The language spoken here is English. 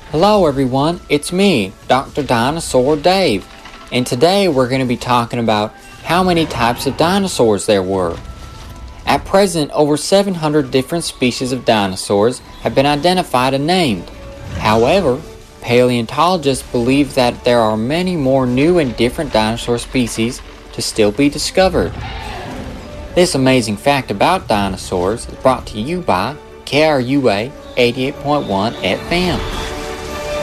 Hello everyone, it's me, Dr. Dinosaur Dave, and today we're going to be talking about how many types of dinosaurs there were. At present, over 700 different species of dinosaurs have been identified and named. However, paleontologists believe that there are many more new and different dinosaur species to still be discovered. This amazing fact about dinosaurs is brought to you by KRUA 88.1 FM.